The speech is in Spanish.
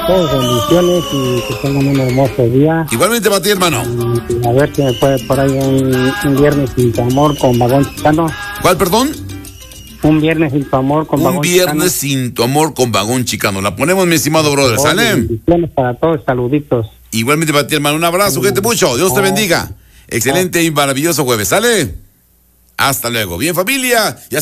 para todos, bendiciones y que tengan un hermoso día. Igualmente para ti, hermano. Y a ver si me puede por ahí un viernes sin tu amor con Vagón Chicano. ¿Cuál, perdón? Un viernes sin tu amor con Vagón Chicano. Un viernes sin tu amor con Vagón Chicano. La ponemos, mi estimado brother, ¿sale? Bendiciones para todos, saluditos. Igualmente para ti, hermano. Un abrazo, cuídate mucho. Dios te bendiga. Excelente y maravilloso jueves, ¿sale? Hasta luego. Bien, familia. Ya